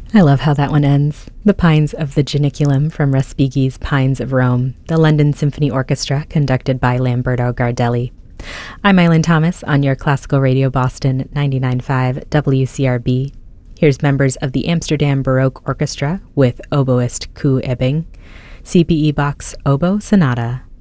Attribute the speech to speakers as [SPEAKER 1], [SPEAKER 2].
[SPEAKER 1] I love how that one ends. The Pines of the Janiculum from Respighi's Pines of Rome, the London Symphony Orchestra conducted by Lamberto Gardelli. I'm Eileen Thomas on your Classical Radio Boston 99.5 WCRB. Here's members of the Amsterdam Baroque Orchestra with oboist Koos Ebbing, CPE Bach's Oboe Sonata.